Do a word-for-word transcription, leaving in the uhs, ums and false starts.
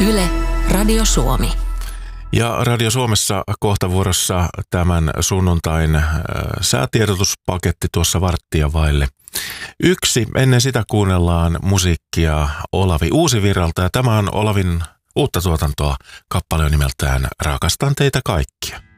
Yle, Radio Suomi. Ja Radio Suomessa kohta vuorossa tämän sunnuntain äh, säätiedotuspaketti tuossa varttia vaille. Yksi, ennen sitä kuunnellaan musiikkia Olavi Uusivirralta ja tämä on Olavin uutta tuotantoa. Kappale on nimeltään Rakastan teitä kaikkia.